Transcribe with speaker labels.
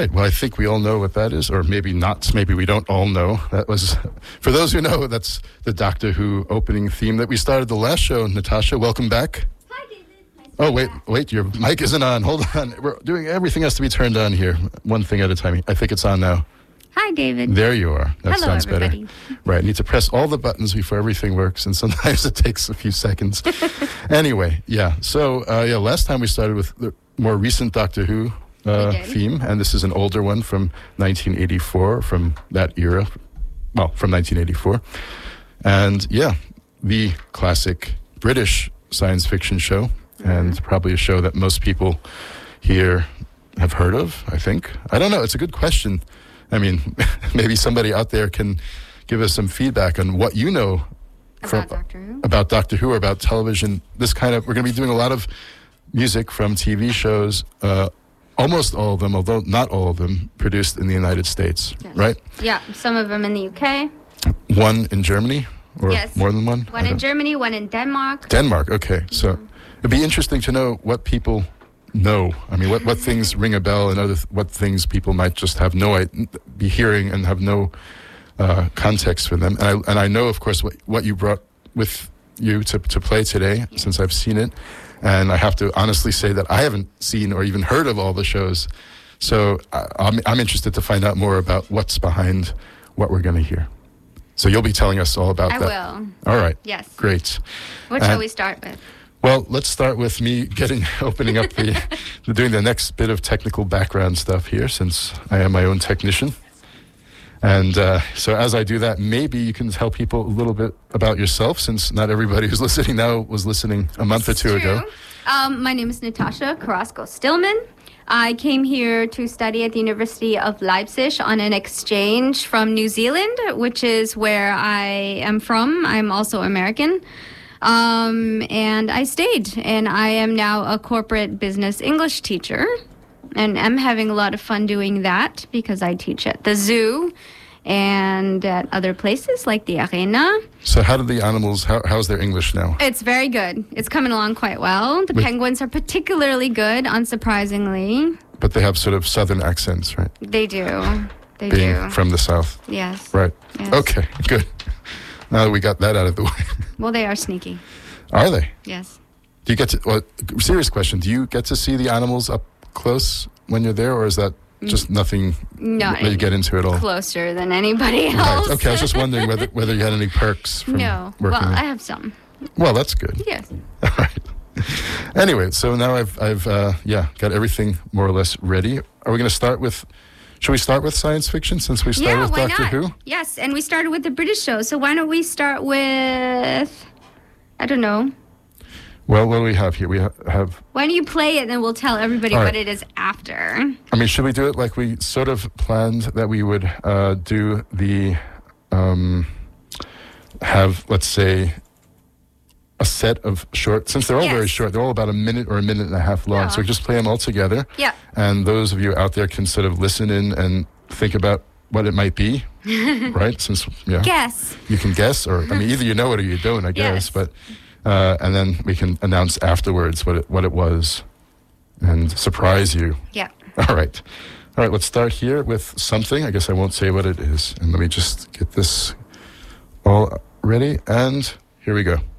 Speaker 1: right. Well, I think we all know what that is, or maybe not. Maybe we don't all know. That was, for those who know, that's the Doctor Who opening theme that we started the last show. Natasha, welcome back.
Speaker 2: Hi, David. Nice
Speaker 1: Wait, your mic isn't on. Hold on. We're doing, everything has to be turned on here. One thing at a time. I think it's on now.
Speaker 2: Hi, David.
Speaker 1: There you are. That
Speaker 2: Hello,
Speaker 1: sounds
Speaker 2: everybody.
Speaker 1: better. Right. Need to press all the buttons before everything works, and sometimes it takes a few seconds. Anyway, yeah. So, last time we started with the more recent Doctor Who theme, and this is an older one from 1984, from that era. Well, from 1984. And, yeah, the classic British science fiction show, and probably a show that most people here have heard of, I think. I don't know. It's a good question. I mean, maybe somebody out there can give us some feedback on what you know about Doctor Who or about television. This kind of, we're going to be doing a lot of music from TV shows, almost all of them, although not all of them, produced in the United States, right?
Speaker 2: Yeah, some of them in the UK.
Speaker 1: One in Germany, or more than one?
Speaker 2: One in Germany, one in Denmark.
Speaker 1: Denmark, okay. So it'd be interesting to know what people know. I mean, what things ring a bell, and what things people might just have be hearing and have no context for them. And I know, of course, what you brought with you to play today, since I've seen it. And I have to honestly say that I haven't seen or even heard of all the shows. So I'm interested to find out more about what's behind what we're going to hear. So you'll be telling us all about that.
Speaker 2: I will.
Speaker 1: All right.
Speaker 2: Yes.
Speaker 1: Great.
Speaker 2: What shall we start with?
Speaker 1: Well, let's start with me opening up doing the next bit of technical background stuff here, since I am my own technician. And so as I do that, maybe you can tell people a little bit about yourself, since not everybody who's listening now was listening a month or two ago.
Speaker 2: My name is Natasha Carrasco-Stillman. I came here to study at the University of Leipzig on an exchange from New Zealand, which is where I am from. I'm also American. And I stayed, and I am now a corporate business English teacher, and I'm having a lot of fun doing that because I teach at the zoo and at other places like the Arena.
Speaker 1: So how do the animals, how's their English now?
Speaker 2: It's very good. It's coming along quite well. The penguins are particularly good, unsurprisingly.
Speaker 1: But they have sort of southern accents, right?
Speaker 2: They do.
Speaker 1: Being from the south.
Speaker 2: Yes.
Speaker 1: Right.
Speaker 2: Yes.
Speaker 1: Okay, good. Now that we got that out of the way.
Speaker 2: Well, they are sneaky.
Speaker 1: Are they?
Speaker 2: Yes.
Speaker 1: Do you get to, serious question, do you get to see the animals up close when you're there, or is that just nothing that you get into at all?
Speaker 2: Closer than anybody else.
Speaker 1: Right. Okay, I was just wondering whether you had any perks from working there.
Speaker 2: I have some.
Speaker 1: Well, that's good.
Speaker 2: Yes.
Speaker 1: All right. Anyway, so now I've got everything more or less ready. Are we going to start with... Should we start with science fiction, since we started with Doctor Who?
Speaker 2: Yes, and we started with the British show. So why don't we start with, I don't know.
Speaker 1: Well, what do we have here? We have...
Speaker 2: Why don't you play it, and then we'll tell everybody what it is after.
Speaker 1: I mean, should we do it like we sort of planned that we would do the... have, let's say... a set of short, since they're all very short, they're all about a minute or a minute and a half long. So just play them all together.
Speaker 2: Yeah.
Speaker 1: And those of you out there can sort of listen in and think about what it might be, right? Since,
Speaker 2: guess.
Speaker 1: You can guess, or, I mean, either you know it or you don't, I guess. But, and then we can announce afterwards what it was and surprise you.
Speaker 2: Yeah.
Speaker 1: All right. All right, let's start here with something. I guess I won't say what it is. And let me just get this all ready. And here we go.